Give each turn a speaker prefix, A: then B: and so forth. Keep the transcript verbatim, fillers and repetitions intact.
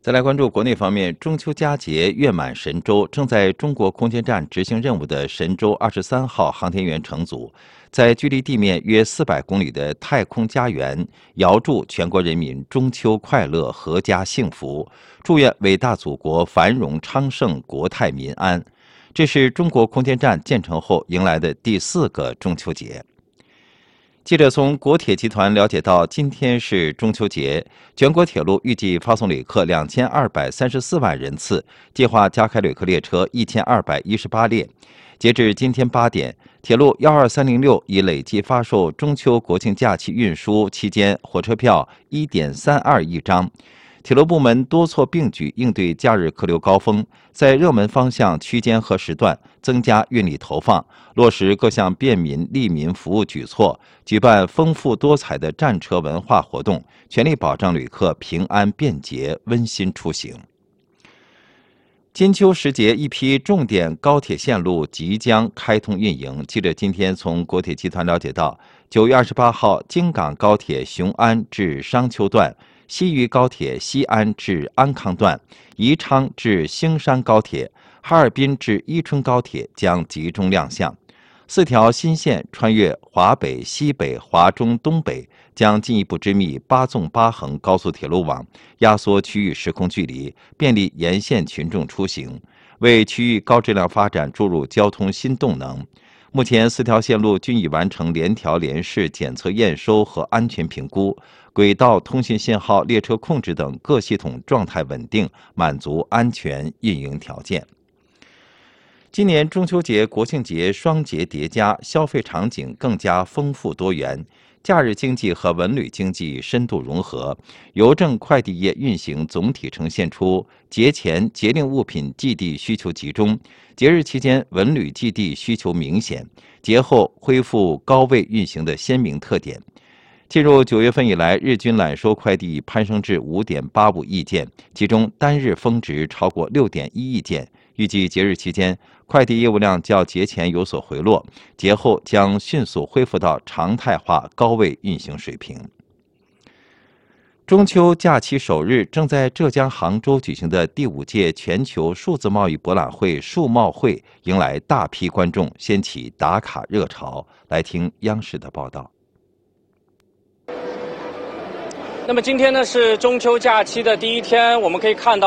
A: 再来关注国内方面，中秋佳节月满神舟，正在中国空间站执行任务的神舟二十三号航天员乘组，在距离地面约四百公里的太空家园，遥祝全国人民中秋快乐、阖家幸福，祝愿伟大祖国繁荣昌盛、国泰民安。这是中国空间站建成后迎来的第四个中秋节。记者从国铁集团了解到，今天是中秋节，全国铁路预计发送旅客两千二百三十四万人次，计划加开旅客列车一千二百一十八列。截至今天八点，铁路幺二三零六已累计发售中秋国庆假期运输期间火车票一点三二亿张。铁路部门多措并举应对假日客流高峰，在热门方向区间和时段增加运力投放，落实各项便民利民服务举措，举办丰富多彩的战车文化活动，全力保障旅客平安便捷、温馨出行。金秋时节，一批重点高铁线路即将开通运营。记者今天从国铁集团了解到，九月二十八号，京港高铁雄安至商丘段、西渝高铁西安至安康段、宜昌至兴山高铁、哈尔滨至伊春高铁将集中亮相。四条新线穿越华北、西北、华中、东北，将进一步织密八纵八横高速铁路网，压缩区域时空距离，便利沿线群众出行，为区域高质量发展注入交通新动能。目前，四条线路均已完成联调联试检测验收和安全评估，轨道、通信信号、列车控制等各系统状态稳定，满足安全运营条件。今年中秋节、国庆节双节叠加，消费场景更加丰富多元，假日经济和文旅经济深度融合，邮政快递业运行总体呈现出节前节令物品寄递需求集中，节日期间文旅寄递需求明显，节后恢复高位运行的鲜明特点。进入九月份以来，日均揽收快递攀升至五点八五亿件，其中单日峰值超过六点一亿件。预计节日期间，快递业务量较节前有所回落，节后将迅速恢复到常态化高位运行水平。中秋假期首日，正在浙江杭州举行的第五届全球数字贸易博览会数贸会迎来大批观众，掀起打卡热潮。来听央视的报道。
B: 那么今天呢是中秋假期的第一天，我们可以看到